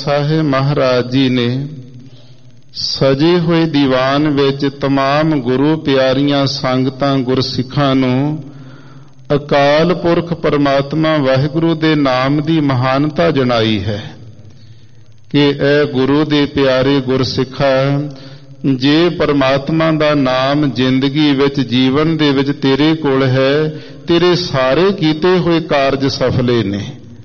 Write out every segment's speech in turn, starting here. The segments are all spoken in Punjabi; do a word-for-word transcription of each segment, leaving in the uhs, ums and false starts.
ਸਾਹਿਬ ਮਹਾਰਾਜ ਜੀ ਨੇ ਸਜੇ ਹੋਏ ਦੀਵਾਨ ਵਿੱਚ ਤਮਾਮ ਗੁਰੂ ਪਿਆਰੀਆਂ ਸੰਗਤਾਂ ਗੁਰਸਿੱਖਾਂ ਨੂੰ ਅਕਾਲ ਪੁਰਖ ਪਰਮਾਤਮਾ ਵਾਹਿਗੁਰੂ ਦੇ ਨਾਮ ਦੀ ਮਹਾਨਤਾ ਜਣਾਈ ਹੈ ਕਿ ਇਹ ਗੁਰੂ ਦੇ ਪਿਆਰੇ ਗੁਰਸਿੱਖਾ, ਜੇ ਪਰਮਾਤਮਾ ਦਾ ਨਾਮ ਜ਼ਿੰਦਗੀ ਵਿੱਚ ਜੀਵਨ ਦੇ ਵਿੱਚ ਤੇਰੇ ਕੋਲ ਹੈ, ਤੇਰੇ ਸਾਰੇ ਕੀਤੇ ਹੋਏ ਕਾਰਜ ਸਫਲੇ ਨੇ।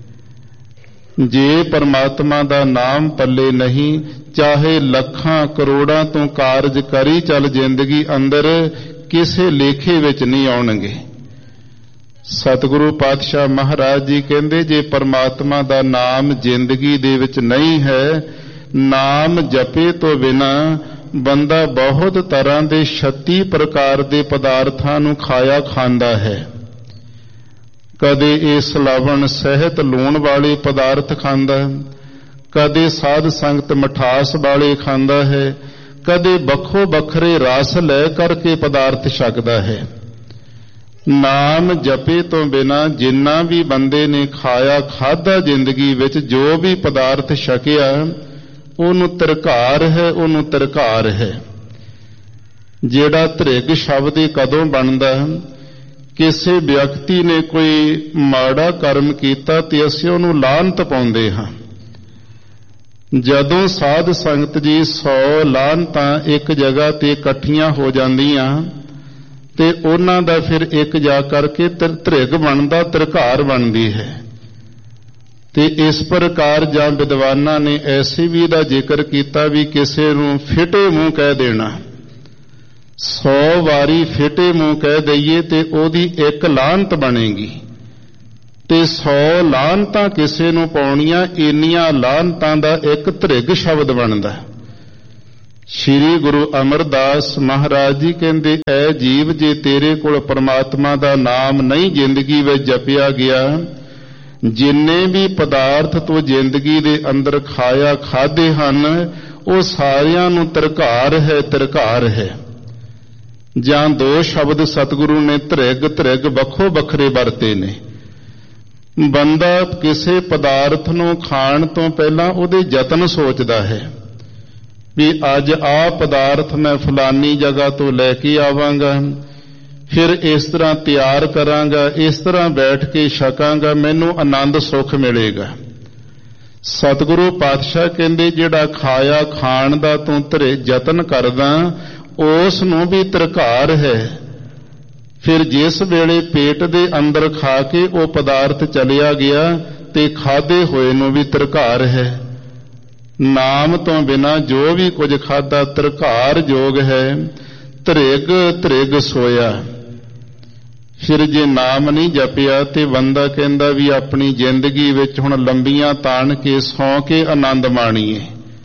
ਜੇ ਪਰਮਾਤਮਾ ਦਾ ਨਾਮ ਪੱਲੇ ਨਹੀਂ, ਚਾਹੇ ਲੱਖਾਂ ਕਰੋੜਾਂ ਤੋਂ ਕਾਰਜ ਕਰੀ ਚੱਲ ਜ਼ਿੰਦਗੀ ਅੰਦਰ, ਕਿਸੇ ਲੇਖੇ ਵਿੱਚ ਨਹੀਂ ਆਉਣਗੇ। ਸਤਿਗੁਰੂ ਪਾਤਸ਼ਾਹ ਮਹਾਰਾਜ ਜੀ ਕਹਿੰਦੇ, ਜੇ ਪਰਮਾਤਮਾ ਦਾ ਨਾਮ ਜ਼ਿੰਦਗੀ ਦੇ ਵਿੱਚ ਨਹੀਂ ਹੈ, ਨਾਮ ਜਪੇ ਤੋਂ ਬਿਨਾ ਬੰਦਾ ਬਹੁਤ ਤਰ੍ਹਾਂ ਦੇ ਛੱਤੀ ਪ੍ਰਕਾਰ ਦੇ ਪਦਾਰਥਾਂ ਨੂੰ ਖਾਇਆ ਖਾਂਦਾ ਹੈ। ਕਦੇ ਇਹ ਸਲਾਵਣ ਸਹਿਤ ਲੂਣ ਵਾਲੇ ਪਦਾਰਥ ਖਾਂਦਾ, ਕਦੇ ਸਾਧ ਸੰਗਤ ਮਠਾਸ ਵਾਲੇ ਖਾਂਦਾ ਹੈ, ਕਦੇ ਵੱਖੋ ਵੱਖਰੇ ਰਸ ਲੈ ਕਰਕੇ ਪਦਾਰਥ ਛਕਦਾ ਹੈ। ਨਾਮ ਜਪੇ ਤੋਂ ਬਿਨਾ ਜਿੰਨਾ ਵੀ ਬੰਦੇ ਨੇ ਖਾਇਆ ਖਾਧਾ ਜ਼ਿੰਦਗੀ ਵਿੱਚ, ਜੋ ਵੀ ਪਦਾਰਥ ਛਕਿਆ, ਉਹਨੂੰ ਤਿਰਕਾਰ ਹੈ, ਉਹਨੂੰ ਤਿਰਕਾਰ ਹੈ। ਜਿਹੜਾ ਧ੍ਰਿਗ ਸ਼ਬਦ ਹੀ ਕਦੋਂ ਬਣਦਾ, ਕਿਸੇ ਵਿਅਕਤੀ ਨੇ ਕੋਈ ਮਾੜਾ ਕਰਮ ਕੀਤਾ ਤੇ ਅਸੀਂ ਉਹਨੂੰ ਲਾਹਨਤ ਪਾਉਂਦੇ ਹਾਂ। ਜਦੋਂ ਸਾਧ ਸੰਗਤ ਜੀ ਸੌ ਲਾਹਨਤਾਂ ਇੱਕ ਜਗ੍ਹਾ ਤੇ ਇਕੱਠੀਆਂ ਹੋ ਜਾਂਦੀਆਂ ਤੇ ਉਹਨਾਂ ਦਾ ਫਿਰ ਇੱਕ ਜਾ ਕਰਕੇ ਧ੍ਰਿਗ ਬਣਦਾ, ਤਿਰਕਾਰ ਬਣਦੀ ਹੈ। ਤੇ ਇਸ ਪ੍ਰਕਾਰ ਜਾਂ ਵਿਦਵਾਨਾਂ ਨੇ ਐਸੇ ਵੀ ਦਾ ਜ਼ਿਕਰ ਕੀਤਾ ਵੀ ਕਿਸੇ ਨੂੰ ਫਿਟੇ ਮੂੰਹ ਕਹਿ ਦੇਣਾ, ਸੌ ਵਾਰੀ ਫਿਟੇ ਮੂੰਹ ਕਹਿ ਦਈਏ ਤੇ ਉਹਦੀ ਇੱਕ ਲਾਹਨਤ ਬਣੇਗੀ, ਤੇ ਸੌ ਲਾਹਨਤਾਂ ਕਿਸੇ ਨੂੰ ਪਾਉਣੀਆਂ, ਇੰਨੀਆਂ ਲਾਹਨਤਾਂ ਦਾ ਇੱਕ ਧ੍ਰਿਗ ਸ਼ਬਦ ਬਣਦਾ। ਸ਼੍ਰੀ ਗੁਰੂ ਅਮਰਦਾਸ ਮਹਾਰਾਜ ਜੀ ਕਹਿੰਦੇ, ਐ ਜੀਵ, ਜੇ ਤੇਰੇ ਕੋਲ ਪਰਮਾਤਮਾ ਦਾ ਨਾਮ ਨਹੀਂ ਜ਼ਿੰਦਗੀ ਵਿੱਚ ਜਪਿਆ ਗਿਆ, ਜਿੰਨੇ ਵੀ ਪਦਾਰਥ ਤੂੰ ਜ਼ਿੰਦਗੀ ਦੇ ਅੰਦਰ ਖਾਇਆ ਖਾਦੇ ਹਨ, ਉਹ ਸਾਰਿਆਂ ਨੂੰ ਤਿਰਕਾਰ ਹੈ, ਤਿਰਕਾਰ ਹੈ। ਜਾਂ ਦੋ ਸ਼ਬਦ ਸਤਿਗੁਰੂ ਨੇ ਧ੍ਰਿਗ ਧ੍ਰਿਗ ਵੱਖੋ ਵੱਖਰੇ ਵਰਤੇ ਨੇ। ਬੰਦਾ ਕਿਸੇ ਪਦਾਰਥ ਨੂੰ ਖਾਣ ਤੋਂ ਪਹਿਲਾਂ ਉਹਦੇ ਯਤਨ ਸੋਚਦਾ ਹੈ ਵੀ ਅੱਜ ਆਹ ਪਦਾਰਥ ਮੈਂ ਫਲਾਨੀ ਜਗ੍ਹਾ ਤੋਂ ਲੈ ਕੇ ਆਵਾਂਗਾ, ਫਿਰ ਇਸ ਤਰ੍ਹਾਂ ਤਿਆਰ ਕਰਾਂਗਾ, ਇਸ ਤਰ੍ਹਾਂ ਬੈਠ ਕੇ ਛਕਾਂਗਾ, ਮੈਨੂੰ ਆਨੰਦ ਸੁੱਖ ਮਿਲੇਗਾ। ਸਤਿਗੁਰੂ ਪਾਤਸ਼ਾਹ ਕਹਿੰਦੇ, ਜਿਹੜਾ ਖਾਇਆ ਖਾਣ ਦਾ ਤੂੰ ਧਰੇ ਯਤਨ ਕਰਦਾ, ਉਸ ਨੂੰ ਵੀ ਤਿਰਕਾਰ ਹੈ। ਫਿਰ ਜਿਸ ਵੇਲੇ ਪੇਟ ਦੇ ਅੰਦਰ ਖਾ ਕੇ ਉਹ ਪਦਾਰਥ ਚਲਿਆ ਗਿਆ ਤੇ ਖਾਦੇ ਹੋਏ ਨੂੰ ਵੀ ਤਿਰਕਾਰ ਹੈ। ਨਾਮ ਤੋਂ ਬਿਨਾ ਜੋ ਵੀ ਕੁਝ ਖਾਦਾ ਤਿਰਕਾਰ ਜੋਗ ਹੈ। ਧ੍ਰਿਗ ਧ੍ਰਿਗ ਸੋਇਆ। ਫਿਰ ਜੇ ਨਾਮ ਨਹੀਂ ਜਪਿਆ ਤੇ ਬੰਦਾ ਕਹਿੰਦਾ ਵੀ ਆਪਣੀ ਜ਼ਿੰਦਗੀ ਵਿੱਚ ਹੁਣ ਲੰਬੀਆਂ ਤਾਣ ਕੇ ਸੌਂ ਕੇ ਆਨੰਦ ਮਾਣੀਏ।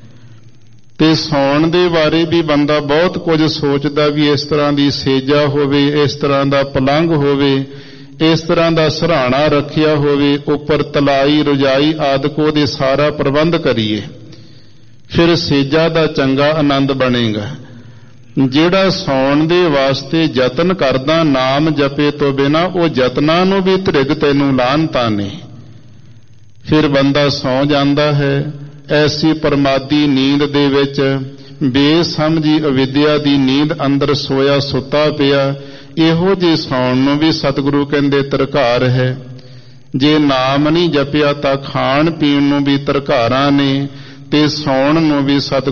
ਤੇ ਸੌਣ ਦੇ ਬਾਰੇ ਵੀ ਬੰਦਾ ਬਹੁਤ ਕੁਝ ਸੋਚਦਾ ਵੀ ਇਸ ਤਰ੍ਹਾਂ ਦੀ ਸੇਜਾ ਹੋਵੇ, ਇਸ ਤਰ੍ਹਾਂ ਦਾ ਪਲੰਘ ਹੋਵੇ, ਇਸ ਤਰ੍ਹਾਂ ਦਾ ਸਿਰਹਾਣਾ ਰੱਖਿਆ ਹੋਵੇ, ਉੱਪਰ ਤਲਾਈ ਰਜਾਈ ਆਦਿਕ ਉਹਦੇ ਸਾਰਾ ਪ੍ਰਬੰਧ ਕਰੀਏ, ਫਿਰ ਸੇਜਾ ਦਾ ਚੰਗਾ ਆਨੰਦ ਬਣੇਗਾ। ਜਿਹੜਾ ਸੌਣ ਦੇ ਵਾਸਤੇ ਯਤਨ ਕਰਦਾ ਨਾਮ ਜਪੇ ਤੋਂ ਬਿਨਾ, ਉਹ ਯਤਨਾਂ ਨੂੰ ਵੀ ਧ੍ਰਿਗ ਤੈਨੂੰ ਲਾਹਨਤਾਂ ਨੇ। ਫਿਰ ਬੰਦਾ ਸੌ ਜਾਂਦਾ ਹੈ ਐਸੀ ਪਰਮਾਦੀ ਨੀਂਦ ਦੇ ਵਿੱਚ, ਬੇਸਮਝੀ ਅਵਿਦਿਆ ਦੀ ਨੀਂਦ ਅੰਦਰ ਸੋਇਆ ਸੁੱਤਾ ਪਿਆ। ਇਹੋ ਜਿਹੇ ਸੌਣ ਨੂੰ ਵੀ ਸਤਿਗੁਰੂ ਕਹਿੰਦੇ ਤਿਰਕਾਰ ਹੈ। ਜੇ ਨਾਮ ਨਹੀਂ ਜਪਿਆ ਤਾਂ ਖਾਣ ਪੀਣ ਨੂੰ ਵੀ ਤਿਰਕਾਰਾਂ ਨੇ, ਤੇ ਸੌਣ ਨੂੰ ਵੀ ਸਤਿਗੁਰੂ